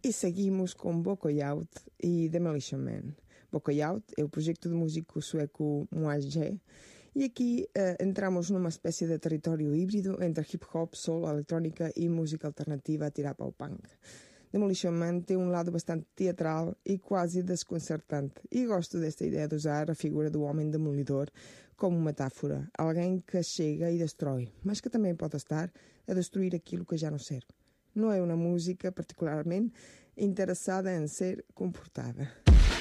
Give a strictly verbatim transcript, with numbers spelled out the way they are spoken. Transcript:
E seguimos com Bokoyaut e Demolition Man. Bokoyaut é o projeto do músico sueco Moage, e aqui uh, entramos numa espécie de território híbrido entre hip-hop, soul, eletrónica e música alternativa a tirar para o punk. Demolition Man tem um lado bastante teatral e quase desconcertante, e gosto desta ideia de usar a figura do homem demolidor como metáfora, alguém que chega e destrói, mas que também pode estar a destruir aquilo que já não serve. Não é uma música particularmente interessada em ser comportada.